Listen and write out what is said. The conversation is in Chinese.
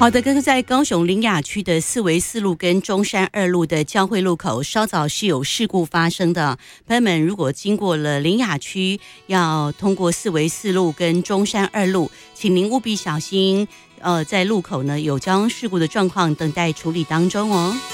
好的，刚刚在高雄苓雅区的四维四路跟中山二路的交汇路口，稍早是有事故发生的。朋友们，如果经过了苓雅区，要通过四维四路跟中山二路，请您务必小心。在路口呢有交通事故的状况等待处理当中哦。